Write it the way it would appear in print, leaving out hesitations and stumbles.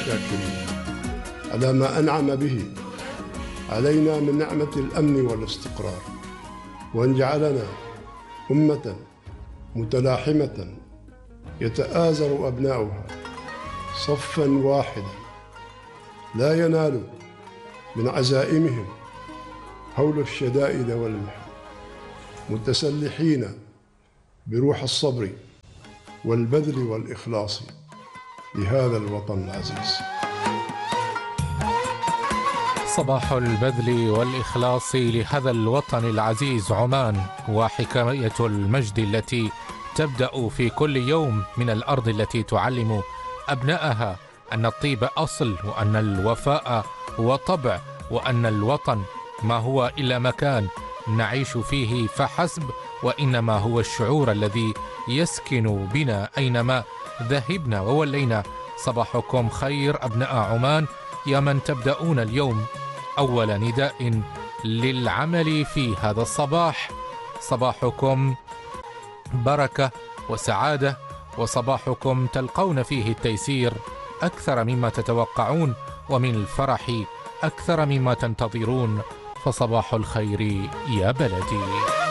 الشاكرين على ما أنعم به علينا من نعمة الأمن والاستقرار، وأن جعلنا أمة متلاحمة يتآزر أبناؤها صفا واحدا لا ينال من عزائمهم هول الشدائد والمحن، متسلحين بروح الصبر والبذل والإخلاص لهذا الوطن العزيز. صباح البذل والإخلاص لهذا الوطن العزيز عمان، وحكاية المجد التي تبدأ في كل يوم من الأرض التي تعلم أبنائها أن الطيب أصل، وأن الوفاء هو طبع، وأن الوطن ما هو إلا مكان نعيش فيه فحسب، وإنما هو الشعور الذي يسكن بنا أينما ذهبنا وولينا. صباحكم خير أبناء عمان، يا من تبدأون اليوم أول نداء للعمل في هذا الصباح. صباحكم بركة وسعادة، وصباحكم تلقون فيه التيسير أكثر مما تتوقعون، ومن الفرح أكثر مما تنتظرون. فصباح الخير يا بلدي.